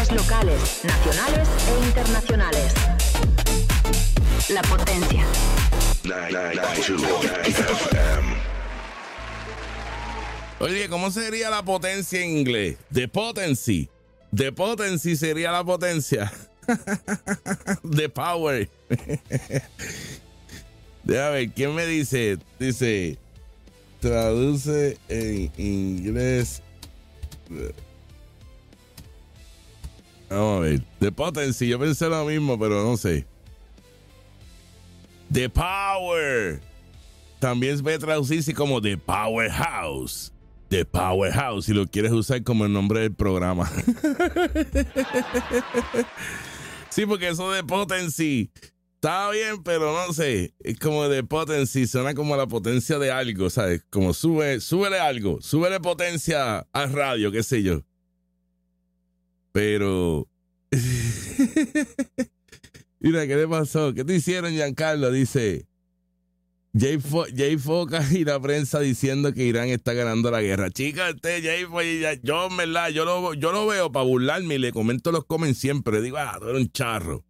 noticias locales, nacionales e internacionales. La Potencia. 992 FM. Oye, ¿cómo sería la potencia en inglés? The potency. The potency sería la potencia. The power. Déjame ver, ¿quién me dice? Dice, traduce en inglés. Vamos a ver. The potency, yo pensé lo mismo, pero no sé. The power. También puede traducirse como The Powerhouse. The Powerhouse, si lo quieres usar como el nombre del programa. Sí, porque eso de potency está bien, pero no sé. Es como de potency, suena como la potencia de algo, ¿sabes? Como súbele algo, súbele potencia al radio, qué sé yo. Pero... Mira, ¿qué le pasó? ¿Qué te hicieron, Giancarlo? Dice... Jay Foca y la prensa diciendo que Irán está ganando la guerra. Chicas, yo en verdad, yo lo veo para burlarme y le comento los comments siempre. Digo, tú eres un charro.